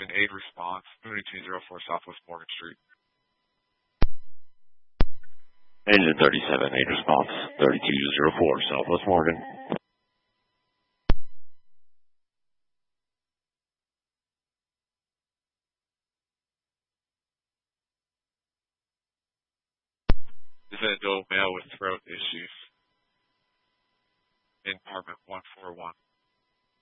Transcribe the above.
aid response, 3204 Southwest Morgan Street. Engine 37, aid response, 3204 Southwest Morgan. Is an adult male with throat issues in apartment 141.